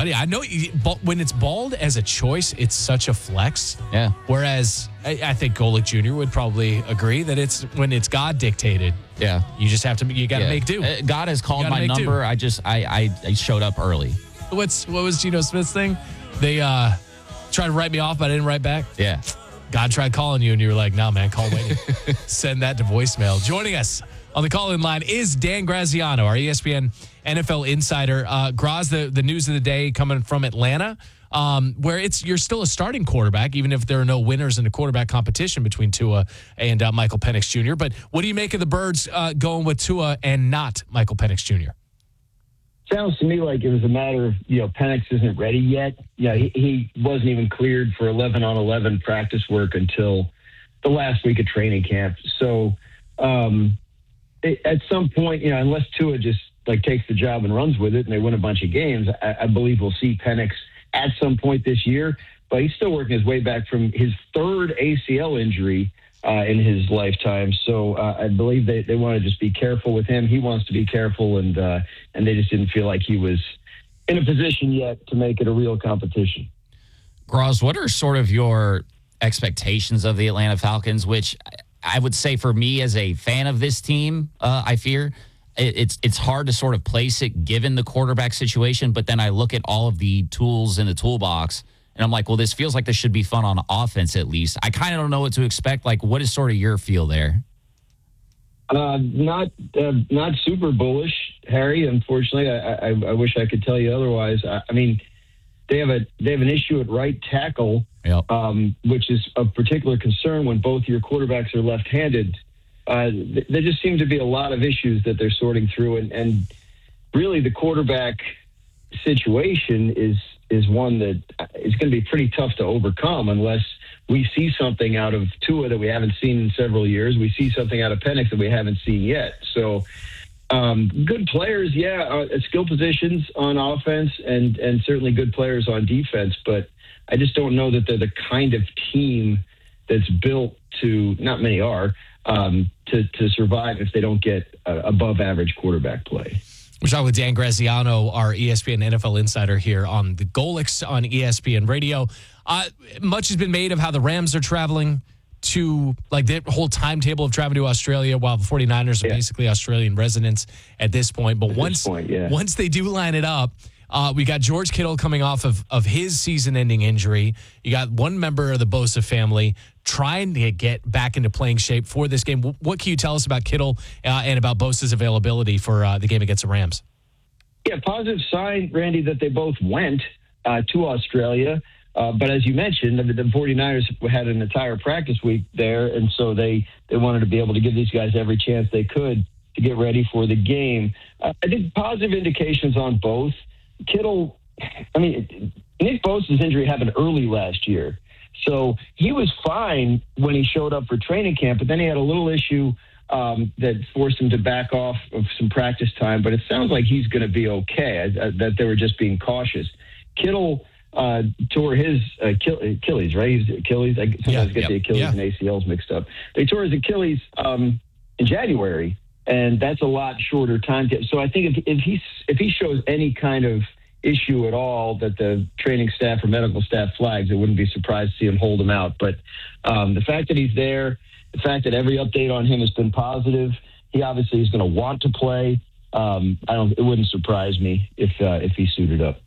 Buddy, I know when it's bald as a choice, it's such a flex. Yeah. Whereas I think Golick Jr. would probably agree that it's when it's God dictated. Yeah. You just have to, you got to make do. God has called my number. I showed up early. What was Geno Smith's thing? They tried to write me off, but I didn't write back. Yeah. God tried calling you, and you were like, "No, man, call waiting." Send that to voicemail. Joining us on the call-in line is Dan Graziano, our ESPN NFL insider. Graz, the news of the day coming from Atlanta, where you're still a starting quarterback, even if there are no winners in the quarterback competition between Tua and Michael Penix Jr. But what do you make of the Birds going with Tua and not Michael Penix Jr.? Sounds to me like it was a matter of, Penix isn't ready yet. Yeah, he wasn't even cleared for 11-on-11 practice work until the last week of training camp. So at some point, unless Tua just takes the job and runs with it and they win a bunch of games, I believe we'll see Penix at some point this year. But he's still working his way back from his third ACL injury in his lifetime. So I believe they want to just be careful with him. He wants to be careful, and they just didn't feel like he was in a position yet to make it a real competition. Graz, what are sort of your expectations of the Atlanta Falcons, which I would say for me as a fan of this team, I fear it's hard to sort of place it given the quarterback situation, but then I look at all of the tools in the toolbox and I'm like, well, this feels like this should be fun on offense at least. I kind of don't know what to expect. What is sort of your feel there? Not super bullish, Harry. Unfortunately, I wish I could tell you otherwise. I mean, they have an issue at right tackle, yep. Which is of particular concern when both your quarterbacks are left-handed. There just seem to be a lot of issues that they're sorting through, and really the quarterback situation is one that is going to be pretty tough to overcome unless we see something out of Tua that we haven't seen in several years. We see something out of Penix that we haven't seen yet. So good players, at skill positions on offense and certainly good players on defense, but I just don't know that they're the kind of team that's built to, not many are, to survive if they don't get above average quarterback play. We're talking with Dan Graziano, our ESPN NFL insider here on the Golics on ESPN Radio. Much has been made of how the Rams are traveling to, the whole timetable of traveling to Australia, while the 49ers are basically Australian residents at this point. But once they do line it up, we got George Kittle coming off of his season-ending injury. You got one member of the Bosa family trying to get back into playing shape for this game. What can you tell us about Kittle and about Bosa's availability for the game against the Rams? Yeah, positive sign, Randy, that they both went to Australia. But as you mentioned, the 49ers had an entire practice week there, and so they wanted to be able to give these guys every chance they could to get ready for the game. I think positive indications on both. Kittle, Nick Bosa's injury happened early last year. So he was fine when he showed up for training camp, but then he had a little issue that forced him to back off of some practice time. But it sounds like he's going to be okay, that they were just being cautious. Kittle tore his Achilles, right? His Achilles. I sometimes get the Achilles and ACLs mixed up. They tore his Achilles in January, and that's a lot shorter time. So I think if he shows any kind of issue at all that the training staff or medical staff flags, I wouldn't be surprised to see him hold him out. But the fact that he's there, the fact that every update on him has been positive, he obviously is going to want to play. It wouldn't surprise me if he suited up.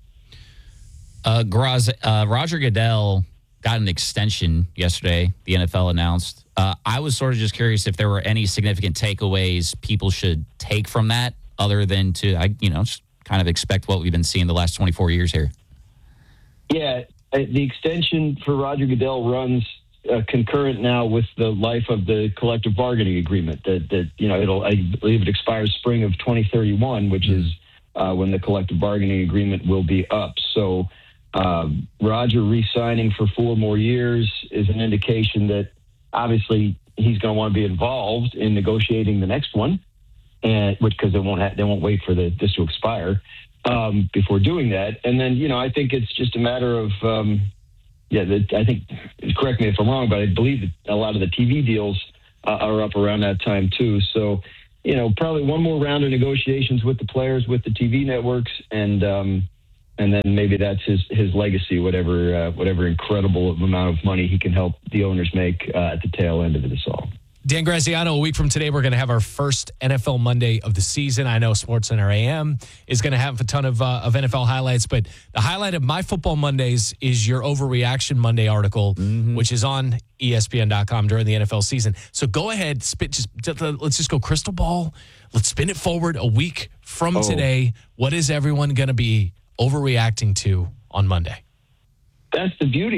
Roger Goodell got an extension yesterday, the NFL announced. I was sort of just curious if there were any significant takeaways people should take from that other than just kind of expect what we've been seeing the last 24 years here. Yeah, the extension for Roger Goodell runs concurrent now with the life of the collective bargaining agreement that I believe it expires spring of 2031, which is when the collective bargaining agreement will be up. So Roger re-signing for 4 more years is an indication that obviously he's going to want to be involved in negotiating the next one, and because they won't wait for this to expire before doing that. And then I think it's just a matter of I think, correct me if I'm wrong, but I believe that a lot of the TV deals are up around that time too. So probably one more round of negotiations with the players, with the TV networks, and and then maybe that's his legacy, whatever incredible amount of money he can help the owners make at the tail end of this all. Dan Graziano, a week from today, we're going to have our first NFL Monday of the season. I know SportsCenter AM is going to have a ton of NFL highlights, but the highlight of my Football Mondays is your Overreaction Monday article, which is on ESPN.com during the NFL season. So go ahead, let's just go crystal ball. Let's spin it forward a week from today. What is everyone going to be overreacting to on Monday? That's the beauty